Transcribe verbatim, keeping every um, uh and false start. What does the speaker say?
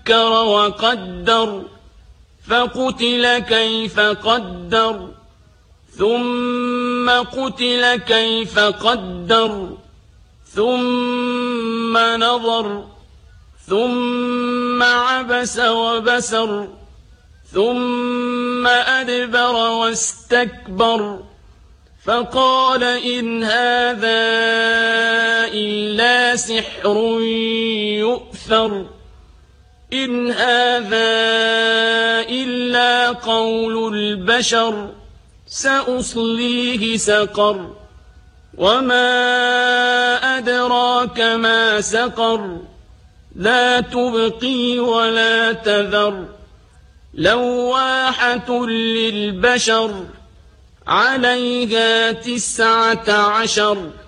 فكر وقدر فقتل كيف قدر ثم قتل كيف قدر ثم نظر ثم عبس وبسر ثم أدبر واستكبر فقال إن هذا إلا سحر يؤثر إن هذا إلا قول البشر سأصليه سقر وما أدراك ما سقر لا تبقي ولا تذر لواحة للبشر عليها تسعة عشر